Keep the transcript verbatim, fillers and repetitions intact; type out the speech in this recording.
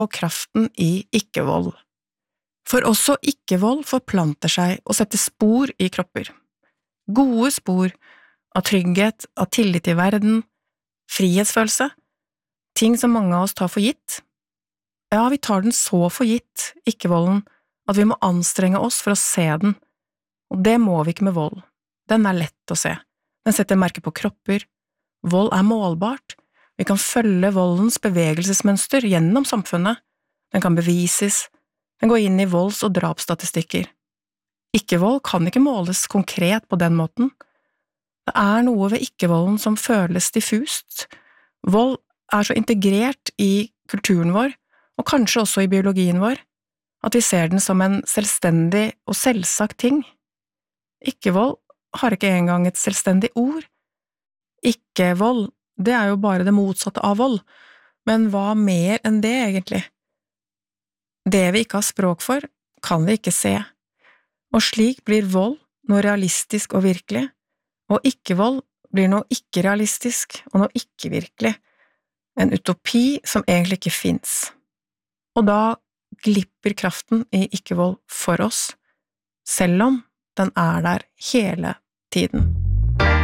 og kraften i ikke-vold. For også ikke-vold forplanter seg og setter spor i kropper. Gode spor av trygghet, av tillit i verden, frihetsfølelse, ting som mange av oss tar for gitt. Ja, vi tar den så for gitt, ikke-volden, at vi må anstrenge oss for å se den. Og det må vi ikke med vold. Den er lett å se. Den setter merke på kropper. Vold er målbart. Vi kan følge voldens bevegelsesmønster gjennom samfunnet. Den kan bevises. Den går inn i volds- og drapsstatistikker. Ikke-vold kan ikke måles konkret på den måten. Det er noe ved ikke-volden som føles diffust. Vold er så integrert i kulturen vår, og kanskje også i biologien vår, at vi ser den som en selvstendig og selvsagt ting. Ikke-vold har ikke engang et selvstendig ord. Ikke-vold, det er jo bare det motsatte av vold, men hva mer enn det egentlig? Det vi ikke har språk for, kan vi ikke se, og slik blir vold noe realistisk og virkelig, og ikke-vold blir noe ikke-realistisk og noe ikke-virkelig, en utopi som egentlig ikke finnes. Og da glipper kraften i ikke-vold for oss, selv om den er der hele tiden.